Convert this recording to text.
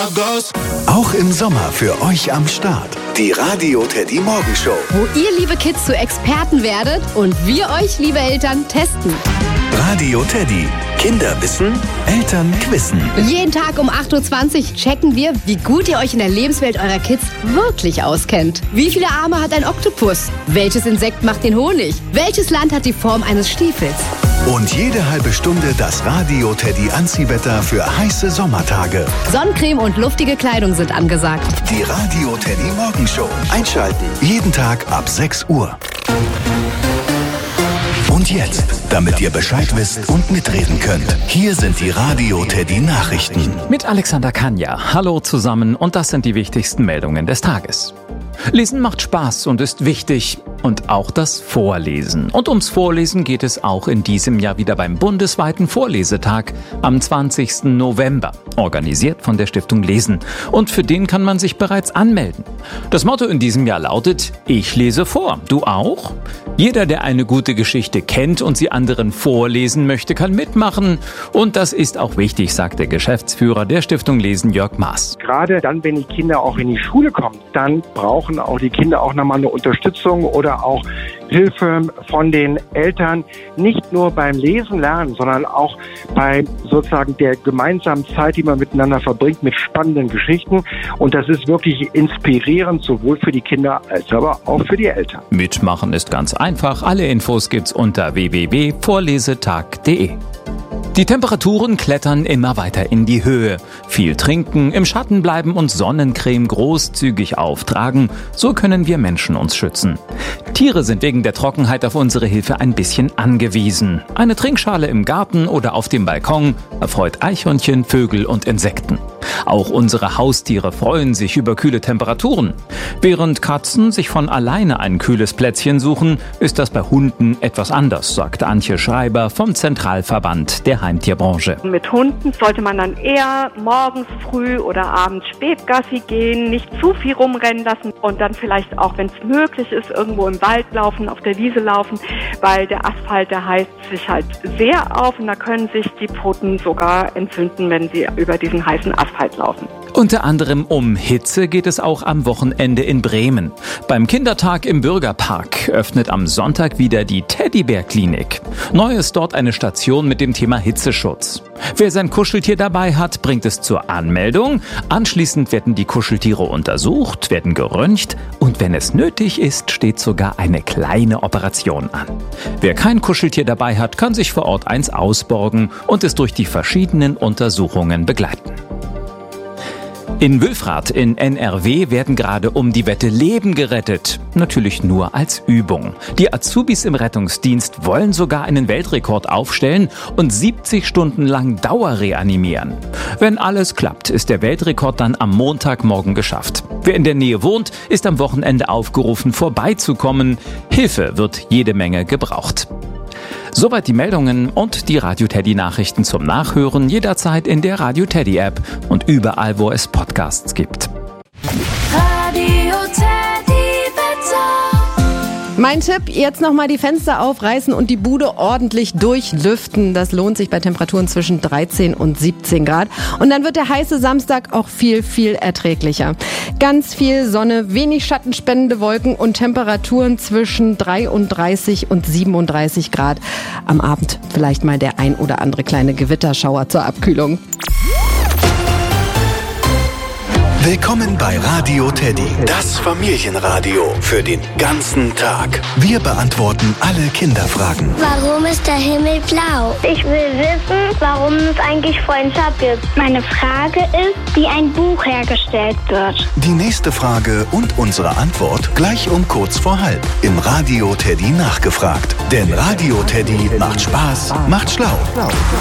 Auch im Sommer für euch am Start. Die Radio Teddy Morgenshow. Wo ihr, liebe Kids, zu Experten werdet und wir euch, liebe Eltern, testen. Radio Teddy. Kinder wissen, Eltern quissen. Jeden Tag um 8.20 Uhr checken wir, wie gut ihr euch in der Lebenswelt eurer Kids wirklich auskennt. Wie viele Arme hat ein Oktopus? Welches Insekt macht den Honig? Welches Land hat die Form eines Stiefels? Und jede halbe Stunde das Radio Teddy Anziehwetter für heiße Sommertage. Sonnencreme und luftige Kleidung sind angesagt. Die Radio Teddy Morgenshow. Einschalten. Jeden Tag ab 6 Uhr. Und jetzt, damit ihr Bescheid wisst und mitreden könnt, hier sind die Radio Teddy Nachrichten. Mit Alexander Kanja. Hallo zusammen und das sind die wichtigsten Meldungen des Tages. Lesen macht Spaß und ist wichtig. Und auch das Vorlesen. Und ums Vorlesen geht es auch in diesem Jahr wieder beim bundesweiten Vorlesetag am 20. November, organisiert von der Stiftung Lesen. Und für den kann man sich bereits anmelden. Das Motto in diesem Jahr lautet: Ich lese vor. Du auch? Jeder, der eine gute Geschichte kennt und sie anderen vorlesen möchte, kann mitmachen. Und das ist auch wichtig, sagt der Geschäftsführer der Stiftung Lesen, Jörg Maas. Gerade dann, wenn die Kinder auch in die Schule kommen, dann brauchen auch die Kinder auch nochmal eine Unterstützung oder auch Hilfe von den Eltern, nicht nur beim Lesen lernen, sondern auch bei sozusagen der gemeinsamen Zeit, die man miteinander verbringt mit spannenden Geschichten. Und das ist wirklich inspirierend, sowohl für die Kinder als aber auch für die Eltern. Mitmachen ist ganz einfach. Alle Infos gibt's unter www.vorlesetag.de. Die Temperaturen klettern immer weiter in die Höhe. Viel trinken, im Schatten bleiben und Sonnencreme großzügig auftragen. So können wir Menschen uns schützen. Tiere sind wegen der Trockenheit auf unsere Hilfe ein bisschen angewiesen. Eine Trinkschale im Garten oder auf dem Balkon erfreut Eichhörnchen, Vögel und Insekten. Auch unsere Haustiere freuen sich über kühle Temperaturen. Während Katzen sich von alleine ein kühles Plätzchen suchen, ist das bei Hunden etwas anders, sagt Antje Schreiber vom Zentralverband der Heimtierbranche. Mit Hunden sollte man dann eher morgens früh oder abends spät Gassi gehen, nicht zu viel rumrennen lassen und dann vielleicht auch, wenn es möglich ist, irgendwo im Wald laufen, auf der Wiese laufen, weil der Asphalt, der heizt sich halt sehr auf und da können sich die Pfoten sogar entzünden, wenn sie über diesen heißen Asphalt laufen. Unter anderem um Hitze geht es auch am Wochenende in Bremen. Beim Kindertag im Bürgerpark öffnet am Sonntag wieder die Teddybär-Klinik. Neu ist dort eine Station mit dem Thema Hitzeschutz. Wer sein Kuscheltier dabei hat, bringt es zur Anmeldung. Anschließend werden die Kuscheltiere untersucht, werden geröntgt und wenn es nötig ist, steht sogar eine kleine Operation an. Wer kein Kuscheltier dabei hat, kann sich vor Ort eins ausborgen und es durch die verschiedenen Untersuchungen begleiten. In Wülfrath in NRW werden gerade um die Wette Leben gerettet. Natürlich nur als Übung. Die Azubis im Rettungsdienst wollen sogar einen Weltrekord aufstellen und 70 Stunden lang dauerreanimieren. Wenn alles klappt, ist der Weltrekord dann am Montagmorgen geschafft. Wer in der Nähe wohnt, ist am Wochenende aufgerufen, vorbeizukommen. Hilfe wird jede Menge gebraucht. Soweit die Meldungen und die Radio Teddy Nachrichten zum Nachhören jederzeit in der Radio Teddy App und überall, wo es Podcasts gibt. Radio Teddy Wetter. Mein Tipp, jetzt nochmal die Fenster aufreißen und die Bude ordentlich durchlüften. Das lohnt sich bei Temperaturen zwischen 13 und 17 Grad. Und dann wird der heiße Samstag auch viel, viel erträglicher. Ganz viel Sonne, wenig schattenspendende Wolken und Temperaturen zwischen 33 und 37 Grad. Am Abend vielleicht mal der ein oder andere kleine Gewitterschauer zur Abkühlung. Willkommen bei Radio Teddy, das Familienradio für den ganzen Tag. Wir beantworten alle Kinderfragen. Warum ist der Himmel blau? Ich will wissen, warum es eigentlich Freundschaft gibt. Meine Frage ist, wie ein Buch hergestellt wird. Die nächste Frage und unsere Antwort gleich um kurz vor halb im Radio Teddy nachgefragt. Denn Radio Teddy macht Spaß, macht schlau.